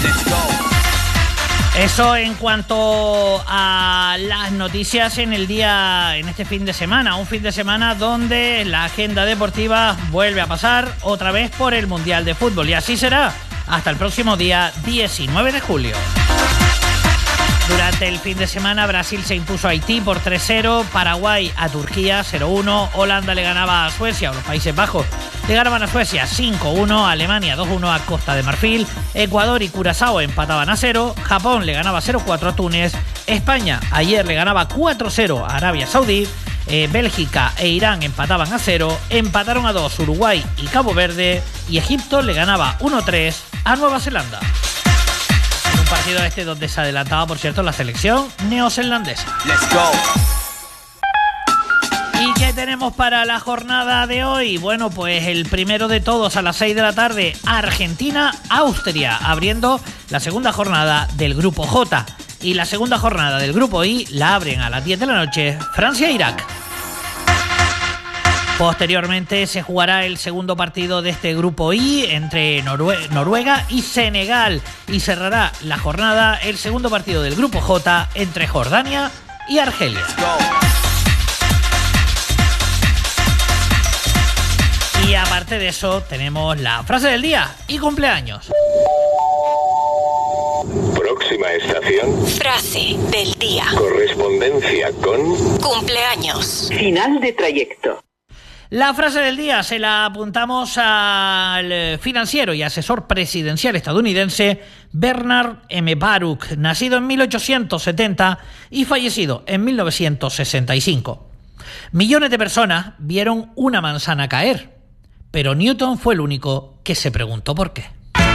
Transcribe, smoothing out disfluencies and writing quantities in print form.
Eso en cuanto a las noticias en este fin de semana. Un fin de semana donde la agenda deportiva vuelve a pasar otra vez por el Mundial de Fútbol. Y así será hasta el próximo día 19 de julio. Durante el fin de semana, Brasil se impuso a Haití por 3-0, Paraguay a Turquía 0-1, Holanda le ganaba a Suecia, o los Países Bajos le ganaban a Suecia 5-1, Alemania 2-1 a Costa de Marfil, Ecuador y Curazao empataban a 0, Japón le ganaba 0-4 a Túnez, España ayer le ganaba 4-0 a Arabia Saudí, Bélgica e Irán empataban a 0, empataron a 2 Uruguay y Cabo Verde, y Egipto le ganaba 1-3 a Nueva Zelanda. Un partido donde se adelantaba, por cierto, la selección neozelandesa. ¡Let's go! ¿Y qué tenemos para la jornada de hoy? Bueno, pues el primero de todos a las 6 de la tarde, Argentina-Austria, abriendo la segunda jornada del Grupo J. Y la segunda jornada del Grupo I la abren a las 10 de la noche, Francia-Irak. Posteriormente se jugará el segundo partido de este Grupo I entre Noruega y Senegal. Y cerrará la jornada el segundo partido del Grupo J entre Jordania y Argelia. Y aparte de eso, tenemos la frase del día y cumpleaños. Próxima estación. Frase del día. Correspondencia con cumpleaños. Final de trayecto. La frase del día se la apuntamos al financiero y asesor presidencial estadounidense Bernard M. Baruch, nacido en 1870 y fallecido en 1965. Millones de personas vieron una manzana caer, pero Newton fue el único que se preguntó por qué.